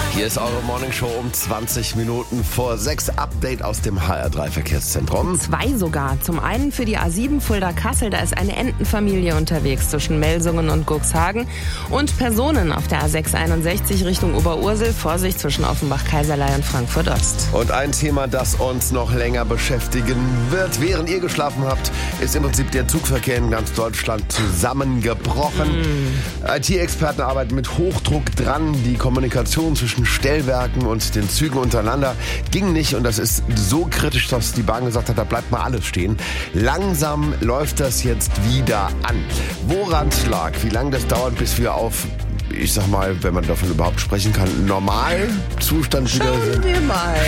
Hier ist eure Morningshow um 20 Minuten vor 6. Update aus dem HR3 Verkehrszentrum. 2 sogar. Zum einen für die A7 Fulda-Kassel, da ist eine Entenfamilie unterwegs zwischen Melsungen und Cuxhagen. Und Personen auf der A661 Richtung Oberursel. Vorsicht zwischen Offenbach-Kaiserlei und Frankfurt-Ost. Und ein Thema, das uns noch länger beschäftigen wird, während ihr geschlafen habt, ist im Prinzip der Zugverkehr in ganz Deutschland zusammengebrochen. IT-Experten arbeiten mit Hochdruck dran. Die Kommunikation zwischen Stellwerken und den Zügen untereinander ging nicht. Und das ist so kritisch, dass die Bahn gesagt hat, da bleibt mal alles stehen. Langsam läuft das jetzt wieder an. Woran es lag, wie lange das dauert, bis wir auf, ich sag mal, wenn man davon überhaupt sprechen kann, Normalzustand wieder sind. Schauen wir mal.